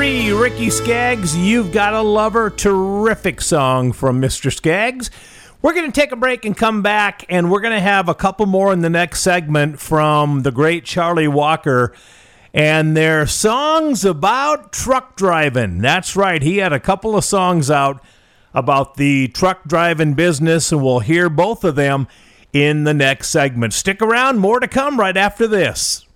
3, Ricky Skaggs, You've Got a Lover. Terrific song from Mr. Skaggs. We're going to take a break and come back, and we're going to have a couple more in the next segment from the great Charlie Walker and their songs about truck driving. That's right. He had a couple of songs out about the truck driving business, and we'll hear both of them in the next segment. Stick around. More to come right after this.